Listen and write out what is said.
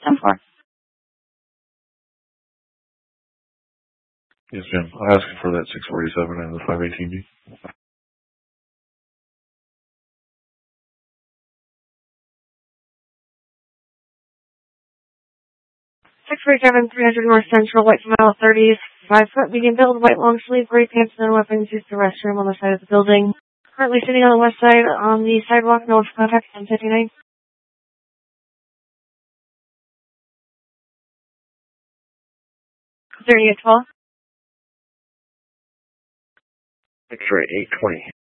10-4. Yes, ma'am. I'll ask for that 647 and the 518B. 647, 300 North Central, white mile 30s, 5-foot, medium build, white long sleeve, gray pants, no weapons, used the restroom on the side of the building. Currently sitting on the west side on the sidewalk, no contact, 1059. 3812. X-ray 820.